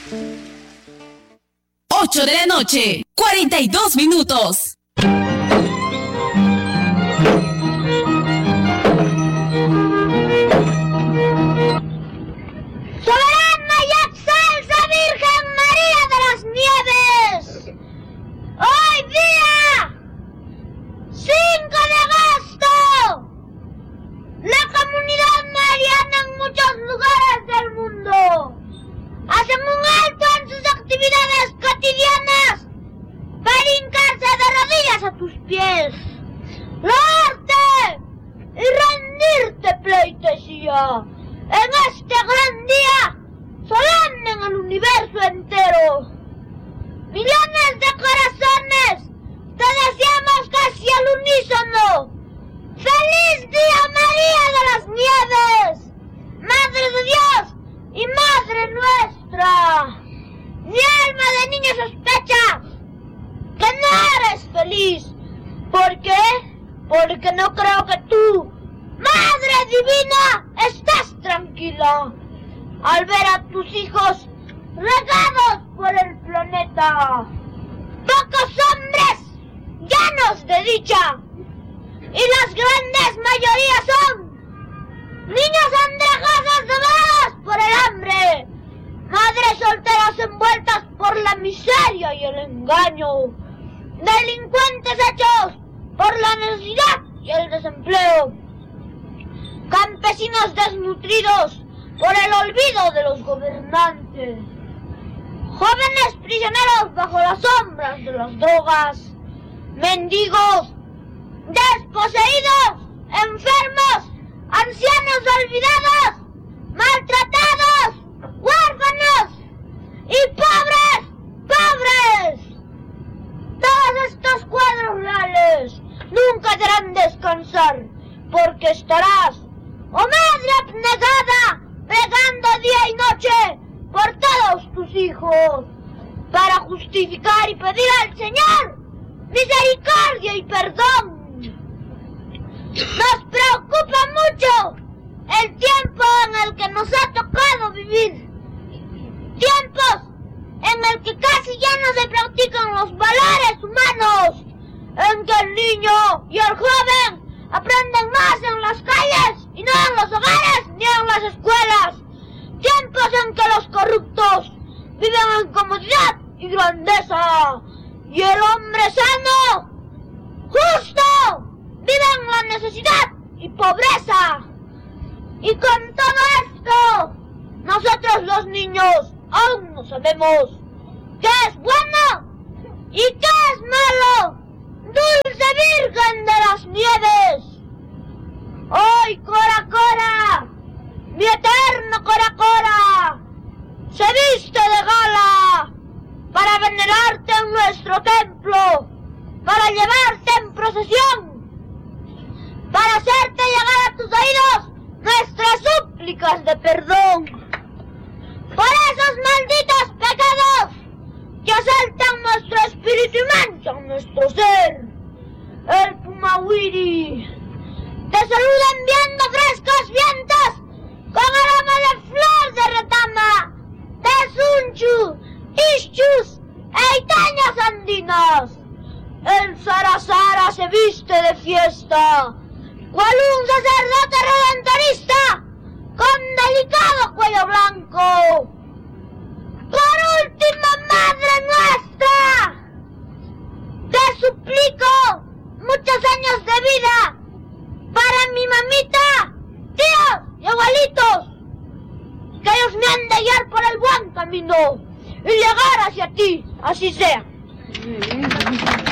8 de la noche, 42 minutos. ¡Soberana y excelsa Virgen María de las Nieves! ¡Hoy día 5 de agosto! La comunidad mariana en muchos lugares del mundo hacen un alto en sus actividades cotidianas para hincarse de rodillas a tus pies, loarte y rendirte pleitesía en este gran día solemne en el universo entero. Millones de corazones te deseamos casi al unísono. ¡Feliz Día María de las Nieves! ¡Madre de Dios y Madre nuestra! Mi alma de niño sospecha que no eres feliz. ¿Por qué? Porque no creo que tú, Madre Divina, estés tranquila al ver a tus hijos regados por el planeta. Pocos hombres llenos de dicha, y las grandes mayorías son niños andrajosos devorados por el hambre, madres solteras envueltas por la miseria y el engaño, delincuentes hechos por la necesidad y el desempleo, campesinos desnutridos por el olvido de los gobernantes, jóvenes prisioneros bajo las sombras de las drogas, mendigos, desposeídos, enfermos, ancianos olvidados, maltratados, huérfanos y pobres. Todos estos cuadros reales nunca te harán descansar, porque estarás, oh madre abnegada, pregando día y noche por todos tus hijos, para justificar y pedir al Señor misericordia y perdón. Nos preocupa mucho el tiempo en el que nos ha tocado vivir, tiempos en el que casi ya no se practican los valores humanos, en que el niño y el joven aprenden más en las calles y no en los hogares ni en las escuelas, tiempos en que los corruptos viven en comodidad y grandeza, y el hombre sano, justo, vive en la necesidad y pobreza. Y con todo esto, nosotros los niños aún no sabemos qué es bueno y qué es malo. Dulce Virgen de las Nieves, hoy Cora, mi eterno Cora, se viste de gala para venerarte en nuestro templo, para llevarte en procesión, para hacerte llegar a tus oídos nuestras súplicas de perdón por esos malditos pecados que asaltan nuestro espíritu y manchan nuestro ser. El Pumawiri te saluda enviando frescos vientos con aroma de flor de retama, de sunchu, ischus e itañas andinas. El Sarasara se viste de fiesta, cual un sacerdote redentorista con delicado cuello blanco. Por último, Madre nuestra, te suplico muchos años de vida para mi mamita, tíos y abuelitos, que ellos me han de guiar por el buen camino y llegar hacia ti, así sea.